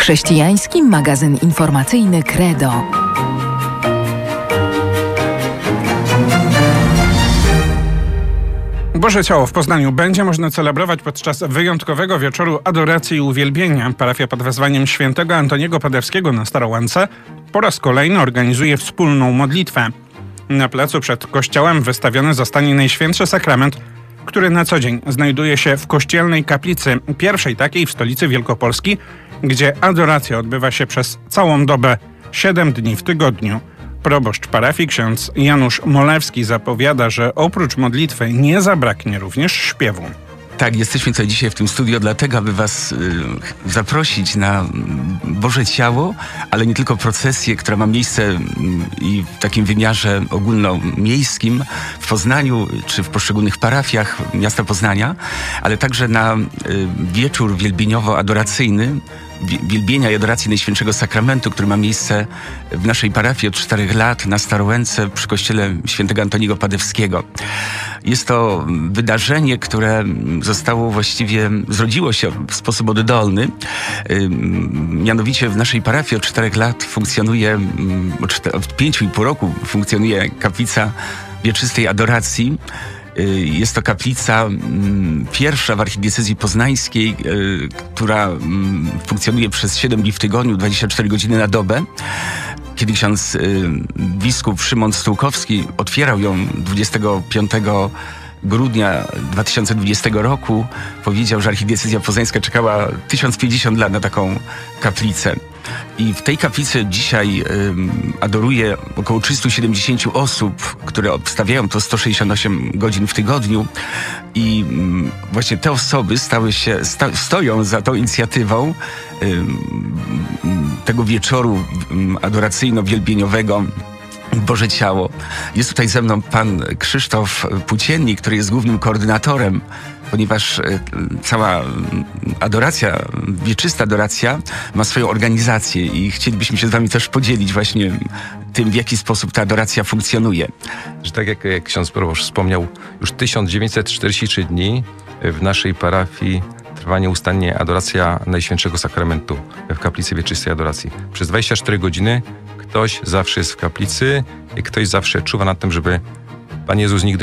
Chrześcijański magazyn informacyjny Credo. Boże Ciało w Poznaniu będzie można celebrować podczas wyjątkowego wieczoru adoracji i uwielbienia. Parafia pod wezwaniem świętego Antoniego Padewskiego na Starołęce po raz kolejny organizuje wspólną modlitwę. Na placu przed kościołem wystawiony zostanie Najświętszy Sakrament, który na co dzień znajduje się w kościelnej kaplicy, pierwszej takiej w stolicy Wielkopolski, gdzie adoracja odbywa się przez całą dobę, 7 dni w tygodniu. Proboszcz parafii ksiądz Janusz Molewski zapowiada, że oprócz modlitwy nie zabraknie również śpiewu. Tak, jesteśmy tutaj dzisiaj w tym studio dlatego, aby was zaprosić na Boże Ciało, ale nie tylko procesję, która ma miejsce i w takim wymiarze ogólnomiejskim w Poznaniu czy w poszczególnych parafiach miasta Poznania, ale także na wieczór wielbieniowo-adoracyjny, wielbienia i adoracji Najświętszego Sakramentu, który ma miejsce w naszej parafii od 4 lat na Starołęce przy kościele świętego Antoniego Padewskiego. Jest to wydarzenie, które zrodziło się w sposób oddolny. Mianowicie w naszej parafii od 4 lat funkcjonuje, od 5,5 roku funkcjonuje kaplica wieczystej adoracji. Jest to kaplica pierwsza w archidiecezji poznańskiej, która funkcjonuje przez 7 dni w tygodniu, 24 godziny na dobę. Kiedy ksiądz biskup Szymon Stułkowski otwierał ją 25 grudnia 2020 roku, powiedział, że archidiecezja poznańska czekała 1050 lat na taką kaplicę. I w tej kaplicy dzisiaj adoruje około 370 osób, które obstawiają to 168 godzin w tygodniu. I właśnie te osoby stoją za tą inicjatywą tego wieczoru adoracyjno-wielbieniowego Boże Ciało. Jest tutaj ze mną pan Krzysztof Płóciennik, który jest głównym koordynatorem, ponieważ cała adoracja, wieczysta adoracja ma swoją organizację i chcielibyśmy się z wami też podzielić właśnie tym, w jaki sposób ta adoracja funkcjonuje. Że tak jak ksiądz proboszcz wspomniał, już 1943 dni w naszej parafii trwa nieustannie adoracja Najświętszego Sakramentu w kaplicy wieczystej adoracji. Przez 24 godziny ktoś zawsze jest w kaplicy i ktoś zawsze czuwa nad tym, żeby Pan Jezus nigdy